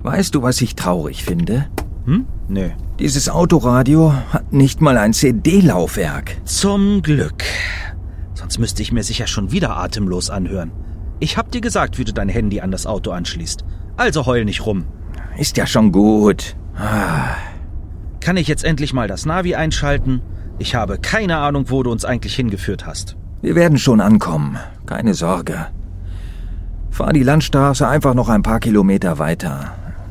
Weißt du, was ich traurig finde? Nee. Dieses Autoradio hat nicht mal ein CD-Laufwerk. Zum Glück. Sonst müsste ich mir sicher schon wieder atemlos anhören. Ich hab dir gesagt, wie du dein Handy an das Auto anschließt. Also heul nicht rum. Ist ja schon gut. Kann ich jetzt endlich mal das Navi einschalten? Ich habe keine Ahnung, wo du uns eigentlich hingeführt hast. Wir werden schon ankommen. Keine Sorge. Fahr die Landstraße einfach noch ein paar Kilometer weiter.